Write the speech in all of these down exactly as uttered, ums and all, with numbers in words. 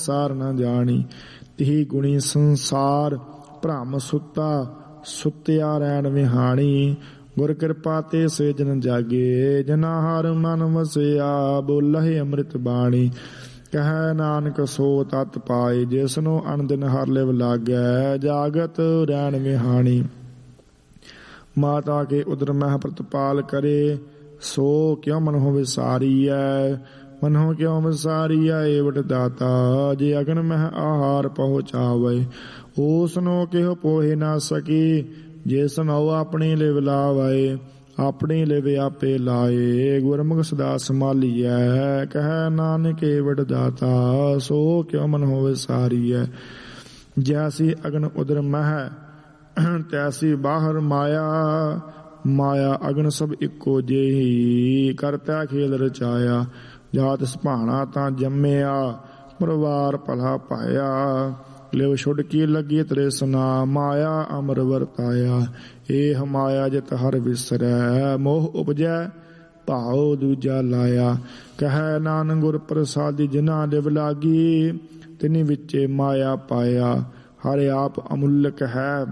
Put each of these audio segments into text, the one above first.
ਸਾਰ ਨਾ ਜਾਣੀ। ਤਿਹੀ ਗੁਣੀ ਸੰਸਾਰ ਭ੍ਰਮ ਸੁੱਤਾ ਸੁੱਤਿਆ ਰੈਣ ਵਿਹਾਣੀ। ਗੁਰ ਕਿਰਪਾ ਤੇ ਸੇ ਜਨ ਜਾਗੇ ਜਨਾ ਹਰ ਮਨ ਵਸਿਆ। ਬੋਲਹਿ ਅੰਮ੍ਰਿਤ ਬਾਣੀ ਕਹਿ ਨਾਨਕ ਸੋ ਤਤ ਪਾਏ। ਜਿਸਨੂੰ ਅਨਦਿਨ ਹਰ ਲਿਵ ਲਾਗੈ ਜਾਗਤ ਰੈਣ ਵਿਹਾਣੀ। ਮਾਤਾ ਕੇ ਉਦਰ ਮਹਿ ਪ੍ਰਤਪਾਲ ਕਰੇ ਸੋ ਕਿਉ ਮਨਹੁ ਵਿਸਾਰੀਐ। ਮਨਹੁ ਕਿਉ ਵਿਸਾਰੀਐ ਏਵਟ ਦਾਤਾ। ਜੇ ਅਗਨ ਮਹਿ ਆਹਾਰ ਪਹੁੰਚਾਵੇ ਓਸਨੋ ਕਿਹੁ ਪੋਹਿ ਨਾ ਸਕੀ। ਜਿਸਨੋ ਆਪਣੀ ਲਿਵ ਲਾਵੇ ਆਪਣੀ ਲਿਵ ਆਪੇ ਲਾਏ। ਗੁਰਮੁਖ ਸਦਾ ਸੰਭਾਲੀਐ ਕਹਿ ਨਾਨਕ ਏਵਟ ਦਾਤਾ। ਸੋ ਕਿਉ ਮਨਹੁ ਵਿਸਾਰੀਐ। ਜੈਸੀ ਅਗਨ ਉਦਰ ਮਹਿ ਤੈਸੀ ਬਾਹਰ ਮਾਇਆ। ਮਾਇਆ ਅਗਨ ਸਭ ਇੱਕੋ ਜਿਹੀ ਕਰਤਾ ਖੇਲ ਰਚਾਇਆ। ਜਾਤ ਸੁਭਾਣਾ ਤਾਂ ਜੰਮਿਆ ਪਰਿਵਾਰ ਭਲਾ ਪਾਇਆ। ਲਿਵ ਛੁਡਕੀ ਲੱਗੀ ਤ੍ਰਿਸ਼ਨਾ ਮਾਇਆ ਅਮਰ ਵਰਤਾਇਆ। ਇਹ ਮਾਇਆ ਜਿਤ ਹਰ ਵਿਸਰੈ ਮੋਹ ਉਪਜੈ ਭਾਉ ਦੂਜਾ ਲਾਇਆ। ਕਹਿ ਨਾਨਕ ਗੁਰ ਪ੍ਰਸਾਦੀ ਜਿਨ੍ਹਾਂ ਲਿਵ ਲਾਗੀ ਤਿਨੀ ਵਿੱਚੇ ਮਾਇਆ ਪਾਇਆ। ਹਰ ਆਪ ਅਮੁੱਲਕ ਹੈ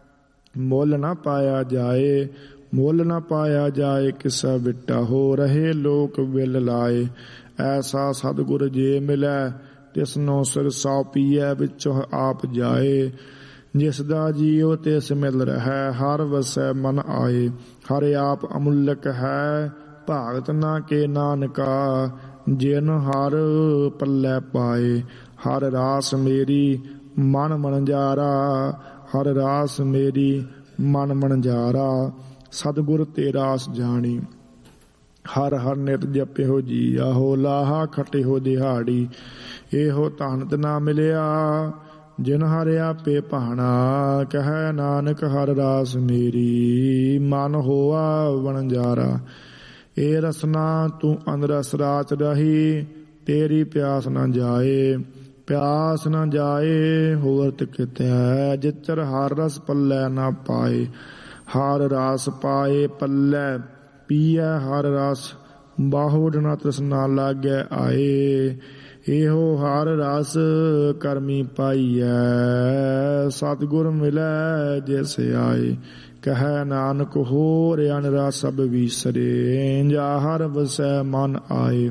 ਮੁੱਲ ਨਾ ਪਾਇਆ ਜਾਏ। ਮੁੱਲ ਨਾ ਪਾਇਆ ਜਾਏ ਕਿਸਾ ਵਿਟਾ ਹੋ ਰਹੇ ਲੋਕ ਵਿਲ ਲਾਏ। ਐਸਾ ਸਤਿਗੁਰ ਜੇ ਮਿਲੈ ਤਿਸਨੋ ਸਿਰ ਸੌ ਪੀਐ ਵਿੱਚੋਂ ਆਪ ਜਾਏ। ਜਿਸ ਦਾ ਜੀਉ ਤਿਸ ਮਿਲ ਰਹਿ ਹਰ ਵਸੈ ਮਨ ਆਏ। ਹਰ ਆਪ ਅਮੁੱਲਕ ਹੈ ਭਾਗਤ ਨਾ ਕੇ ਨਾਨਕਾ। ਜਿਨ ਹਰ ਪੱਲੇ ਪਾਏ ਹਰ ਰਾਸ ਮੇਰੀ ਮਨ ਮਨਜਾਰਾ। ਹਰ ਰਾਸ ਮੇਰੀ ਮਨ ਮਨਜਾਰਾ ਸਤਿਗੁਰ ਤੇ ਰਾਸ ਜਾਣੀ। ਹਰ ਹਰ ਨਿਤ ਜਪਿਓ ਜੀਆ ਹੋ ਲਾਹਾ ਖਟਿਓ ਦਿਹਾੜੀ। ਇਹੋ ਧਨਤ ਨਾ ਮਿਲਿਆ ਜਿਨ ਹਰ ਆਪੇ ਭਾਣਾ। ਕਹਿ ਨਾਨਕ ਹਰ ਰਾਸ ਮੇਰੀ ਮਨ ਹੋਆ ਵਣਜਾਰਾ। ਇਹ ਰਸਨਾ ਤੂੰ ਅੰਦਰਸ ਰਾਚ ਰਹੀ ਤੇਰੀ ਪਿਆਸ ਨਾ ਜਾਏ। ਪਿਆਸ ਨਾ ਜਾਏ ਹੋਰ ਕਿਤੈ ਜਿਚਰ ਹਰ ਰਸ ਪੱਲੇ ਨਾ ਪਾਏ। ਹਰ ਰਾਸ ਪਾਏ ਪੱਲੇ ਪੀਐ ਹਰ ਰਸ ਬਾਹੁੜ ਨਾ ਤ੍ਰਿਸ਼ਨਾ ਲਾਗੈ ਆਏ। ਇਹੋ ਹਰ ਰਸ ਕਰਮੀ ਪਾਈਐ ਸਤਿਗੁਰ ਮਿਲੈ ਜਿਸ ਆਏ। ਕਹਿ ਨਾਨਕ ਹੋਰ ਅਨ ਰਸ ਸਭ ਵਿਸਰੇ ਜਾ ਹਰ ਵਸੈ ਮਨ ਆਏ।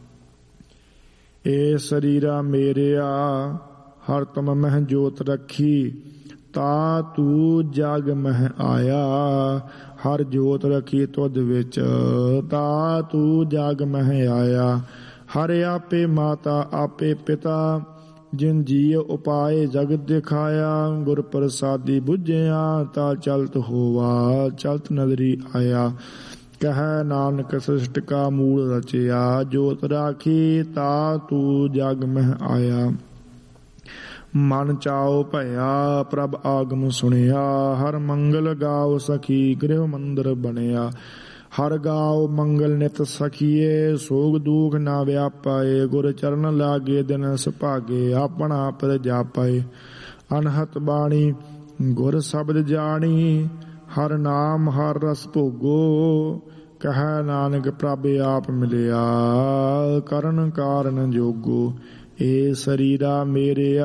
ਏ ਸਰੀਰਾ ਮੇਰਿਆ ਹਰ ਤੁਮ ਮਹਿ ਜੋਤ ਰੱਖੀ। ਤਾ ਤੂੰ ਜਗ ਮਹਿ ਆਇਆ ਹਰ ਜੋਤ ਰੱਖੀ ਤੁਧ ਵਿੱਚ। ਤਾ ਤੂੰ ਜਗ ਮਹਿ ਆਇਆ ਹਰ ਆਪੇ ਮਾਤਾ ਆਪੇ ਪਿਤਾ। ਜਿਨ ਜੀਅ ਉਪਾਏ ਜਗਤ ਦਿਖਾਇਆ। ਗੁਰ ਪ੍ਰਸਾਦੀ ਬੁੱਝਿਆ ਤਾ ਚਲਤ ਹੋਵਾ ਚਲਤ ਨਦਰੀ ਆਇਆ। ਕਹਿ ਨਾਨਕ ਸ੍ਰਿਸ਼ਟ ਕਾ ਮੂਲ ਰਚਿਆ। ਜੋਤ ਰਾਖੀ ਤਾ ਤੂੰ ਜਗ ਮਹਿ ਆਇਆ। ਮਨ ਚਾਉ ਭਇਆ ਪ੍ਰਭ ਆਗਮ ਸੁਣਿਆ। ਹਰ ਮੰਗਲ ਗਾਓ ਸਖੀ ਗ੍ਰਹਿ ਮੰਦਰ ਬਣਿਆ। ਹਰ ਗਾਓ ਮੰਗਲ ਨਿਤ ਸਖੀਏ ਸੋਗ ਦੁਖ ਨਾ ਵਿਆਪਾਏ। ਗੁਰ ਚਰਨ ਲਾਗੇ ਦਿਨ ਸੁਭਾਗੇ ਆਪਣਾ ਆਪਿ ਜਾਪਾਏ। ਅਨਹਤ ਬਾਣੀ ਗੁਰ ਸ਼ਬਦ ਜਾਣੀ ਹਰ ਨਾਮ ਹਰ ਰਸ ਭੋਗੋ। ਕਹਿ ਨਾਨਕ ਪ੍ਰਭ ਆਪ ਮਿਲਿਆ ਕਰਨ ਕਾਰਨ ਜੋਗੋ। ਏ ਸਰੀਰਾ ਮੇਰਿਆ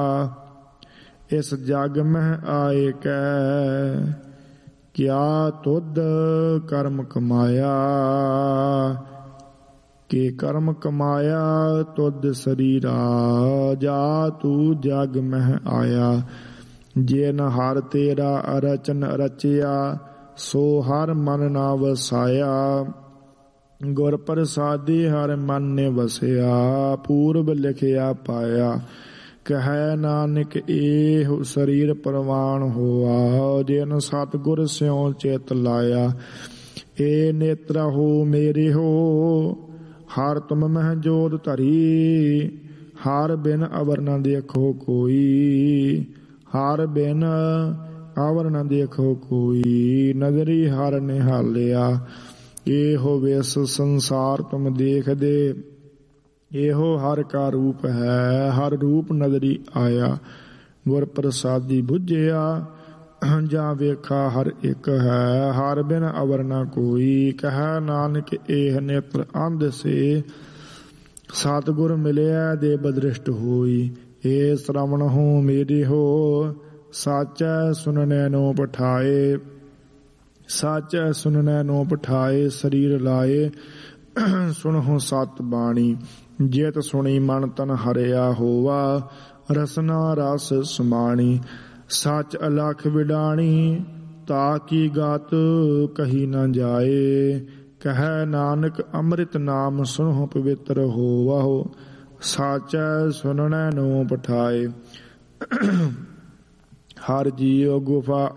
ਇਸ ਜਗ ਮਹਿ ਆਏ ਕੈ। ਕਿਆ ਤੁਧ ਕਰਮ ਕਮਾਇਆ ਕੇ ਕਰਮ ਕਮਾਇਆ ਤੁਧ ਸਰੀਰਾ। ਜਾ ਤੂੰ ਜਗ ਮਹਿ ਆਇਆ। ਜਿਨ ਹਰ ਤੇਰਾ ਰਚਨ ਰਚਿਆ ਸੋ ਹਰ ਮਨ ਨਾ ਵਸਾਇਆ। ਗੁਰ ਪ੍ਰਸਾਦੀ ਹਰ ਮਨ ਨੇ ਵਸਿਆ ਪੂਰਬ ਲਿਖਿਆ ਪਾਇਆ। ਕਹਿ ਨਾਨਕ ਇਹੋ ਸਰੀਰ ਪ੍ਰਵਾਨ ਹੋਆ। ਜਿਨ ਸਤਿਗੁਰ ਸਿਉ ਚਿਤ ਲਾਇਆ। ਏ ਨੇਤਰਾ ਹੋ ਮੇਰੇ ਹੋ ਹਰ ਤੁਮ ਮਹਿ ਜੋਤ ਧਰੀ। ਹਰ ਬਿਨ ਅਵਰ ਨ ਦੇਖੋ ਕੋਈ। ਹਰ ਬਿਨ ਅਵਰ ਨ ਦੇਖੋ ਕੋਈ। ਨਜ਼ਰੀ ਹਰ ਨਿਹਾਲਿਆ। ਇਹੋ ਵਿਸ ਸੰਸਾਰ ਤੁਮ ਦੇਖਦੇ। ਇਹੋ ਹਰ ਕਾ ਰੂਪ ਹੈ ਹਰ ਰੂਪ ਨਜ਼ਰੀ ਆਇਆ। ਗੁਰ ਪ੍ਰਸਾਦੀ ਬੁੱਝਿਆ ਜਾਂ ਵੇਖਾ ਹਰ ਇੱਕ ਹੈ। ਹਰ ਬਿਨ ਅਵਰ ਨਾ ਕੋਈ। ਕਹਿ ਨਾਨਕ ਇਹ ਨੇਤਰ ਅੰਧ ਸੇ ਸਤਿਗੁਰ ਮਿਲਿਆ ਦੇ ਬਦ੍ਰਿਸ਼ਟ ਹੋਈ। ਏ ਸ਼ਰਵਣ ਹੋ ਮੇਰੇ ਹੋ ਸਾਚੈ ਸੁਨਨੈ ਨੋ ਪਠਾਏ। ਸਾਚੈ ਸੁਨਨੈ ਨੋ ਪਠਾਏ ਸਰੀਰ ਲਾਏ ਸੁਣਹੁ ਸਤ ਬਾਣੀ। ਜਿਤ ਸੁਣੀ ਮਨ ਤਨ ਹਰਿਆ ਹੋਵਾ ਰਸਨਾ ਰਸ ਸਮਾਣੀ। ਸੱਚ ਅਲਖ ਵਿਡਾਣੀ ਤਾ ਕੀ ਗਾਤ ਕਹੀ ਨ ਜਾਏ। ਕਹਿ ਨਾਨਕ ਅੰਮ੍ਰਿਤ ਨਾਮ ਸੁਣਹੁ ਪਵਿੱਤਰ ਹੋਵਹੁ ਸਾਚੈ ਸੁਨਨੈ ਨੋ ਪਠਾਏ। ਹਰ ਜੀਉ ਗੁਫਾ